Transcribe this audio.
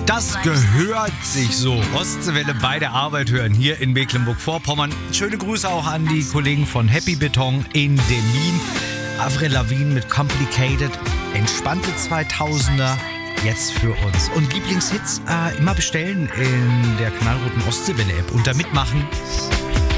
Das gehört sich so. Ostseewelle bei der Arbeit hören hier in Mecklenburg-Vorpommern. Schöne Grüße auch an die Kollegen von Happy Beton in Demmin. Avril Lavigne mit Complicated. Entspannte 2000er jetzt für uns. Und Lieblingshits immer bestellen in der knallroten Ostseewelle-App. Und da mitmachen